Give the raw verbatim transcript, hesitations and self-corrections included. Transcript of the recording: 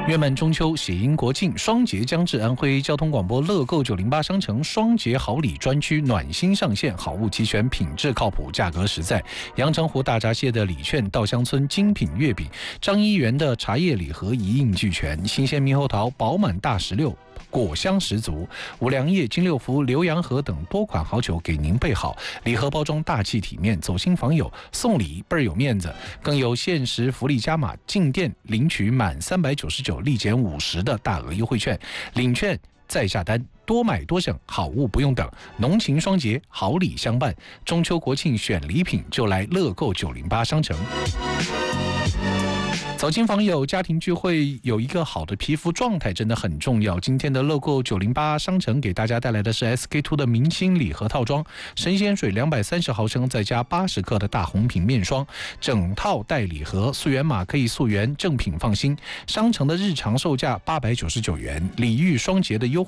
月满中秋，谐音国庆，双节将至，安徽交通广播乐购九零八商城双节好礼专区暖心上线，好物齐全，品质靠谱，价格实在。阳澄湖大闸蟹的礼券，稻香村精品月饼，张一元的茶叶礼盒一应俱全，新鲜猕猴桃饱满大石榴，果香十足，五粮液、金六福、浏阳河等多款好酒给您备好，礼盒包装大气体面，走亲访友送礼倍儿有面子，更有限时福利加码，进店领取满三百九十九立减五十的大额优惠券，领券再下单，多买多省，好物不用等，浓情双节，好礼相伴，中秋国庆选礼品就来乐购九零八商城。走亲访友，家庭聚会有一个好的皮肤状态真的很重要。今天的乐购九零八商城给大家带来的是 S K two 的明星礼盒套装，神仙水两百三十毫升，再加八十克的大红瓶面霜，整套带礼盒，溯源码可以溯源，正品放心。商城的日常售价八百九十九元，礼遇双节的优惠